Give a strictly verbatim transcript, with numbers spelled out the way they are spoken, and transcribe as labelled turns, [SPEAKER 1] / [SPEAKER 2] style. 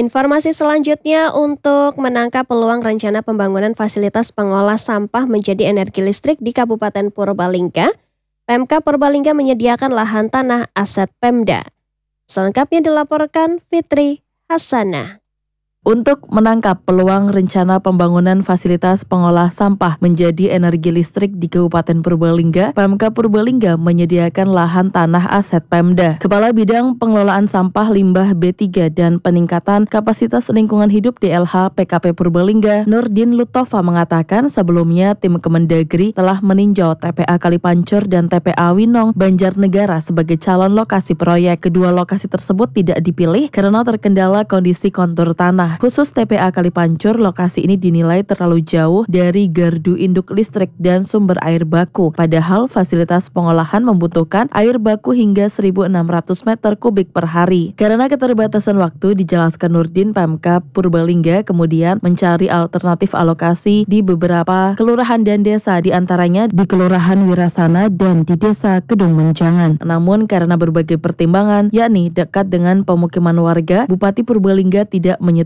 [SPEAKER 1] Informasi selanjutnya untuk menangkap peluang rencana pembangunan fasilitas pengolah sampah menjadi energi listrik di Kabupaten Purbalingga, Pemkab Purbalingga menyediakan lahan tanah aset Pemda. Selengkapnya dilaporkan Fitri Hasanah.
[SPEAKER 2] Untuk menangkap peluang rencana pembangunan fasilitas pengolah sampah menjadi energi listrik di Kabupaten Purbalingga, Pemkab Purbalingga menyediakan lahan tanah aset Pemda. Kepala Bidang Pengelolaan Sampah Limbah B tiga dan Peningkatan Kapasitas Lingkungan Hidup D L H P K P Purbalingga, Nurdin Lutova mengatakan sebelumnya tim Kemendagri telah meninjau T P A Kalipancur dan T P A Winong Banjarnegara sebagai calon lokasi proyek. Kedua lokasi tersebut tidak dipilih karena terkendala kondisi kontur tanah. Khusus T P A Kalipancur, lokasi ini dinilai terlalu jauh dari gardu induk listrik dan sumber air baku. Padahal fasilitas pengolahan membutuhkan air baku hingga seribu enam ratus meter kubik per hari. Karena keterbatasan waktu, dijelaskan Nurdin, Pemkab Purbalingga kemudian mencari alternatif alokasi di beberapa kelurahan dan desa, diantaranya di Kelurahan Wirasana dan di Desa Kedung Menjangan. Namun karena berbagai pertimbangan, yakni dekat dengan pemukiman warga, Bupati Purbalingga tidak menyetujui